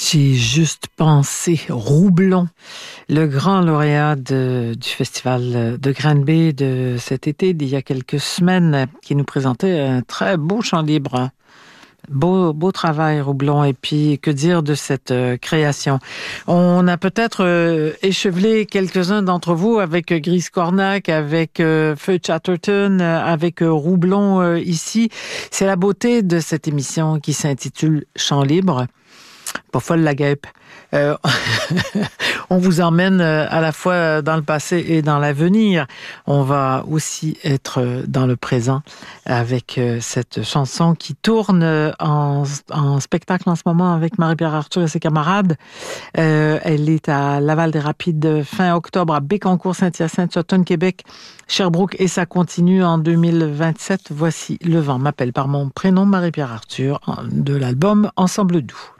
J'ai juste pensé, Roublon, le grand lauréat du festival de Granby de cet été, d'il y a quelques semaines, qui nous présentait un très beau chant libre. Beau travail, Roublon. Et puis, que dire de cette création? On a peut-être échevelé quelques-uns d'entre vous avec Gris Cornac, avec Feu Chatterton, avec Roublon ici. C'est la beauté de cette émission qui s'intitule Chant libre. Pas folle la guêpe. On vous emmène à la fois dans le passé et dans l'avenir. On va aussi être dans le présent avec cette chanson qui tourne en spectacle en ce moment avec Marie-Pierre Arthur et ses camarades. Elle est à Laval-des-Rapides fin octobre, à Bécancour, Saint-Hyacinthe, Sutton, Québec, Sherbrooke, et ça continue en 2027. Voici Le vent m'appelle par mon prénom, Marie-Pierre Arthur, de l'album Ensemble doux.